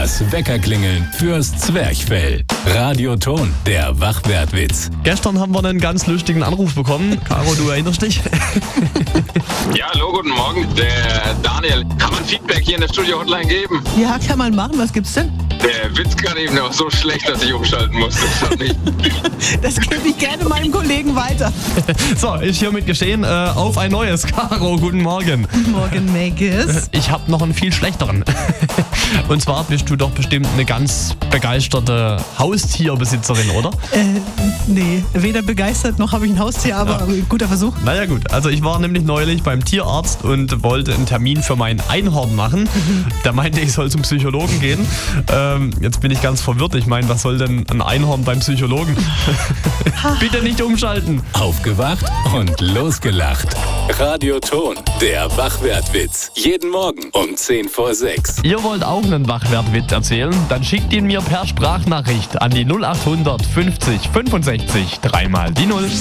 Das Weckerklingeln fürs Zwerchfell. Radioton, der Wachwertwitz. Gestern haben wir einen ganz lustigen Anruf bekommen. Caro, du erinnerst dich? Ja, hallo, guten Morgen. Der Daniel. Kann man Feedback hier in der Studio-Hotline geben? Ja, kann man machen. Was gibt's denn? Der Witz gerade eben, der war so schlecht, dass ich umschalten musste. Das gebe ich gerne meinem Kollegen weiter. So, ist hiermit geschehen. Auf ein neues. Caro, guten Morgen. Guten Morgen, Megis. Ich habe noch einen viel schlechteren. Und zwar bist du doch bestimmt eine ganz begeisterte Haustierbesitzerin, oder? Nee, weder begeistert noch habe ich ein Haustier, aber guter Versuch. Naja gut, also ich war nämlich neulich beim Tierarzt und wollte einen Termin für mein Einhorn machen. Der meinte, ich soll zum Psychologen gehen. Jetzt bin ich ganz verwirrt. Ich meine, was soll denn ein Einhorn beim Psychologen? Bitte nicht umschalten. Aufgewacht und losgelacht. Radioton, der Wachwertwitz. Jeden Morgen um 5:50. Ihr wollt auch einen Wachwertwitz erzählen? Dann schickt ihn mir per Sprachnachricht an die 0800 50 65 3 mal die 0.